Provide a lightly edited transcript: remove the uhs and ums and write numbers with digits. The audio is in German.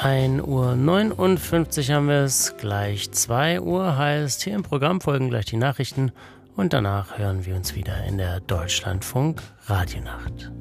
1:59 Uhr haben wir es, gleich 2 Uhr heißt, hier im Programm folgen gleich die Nachrichten und danach hören wir uns wieder in der Deutschlandfunk Radionacht.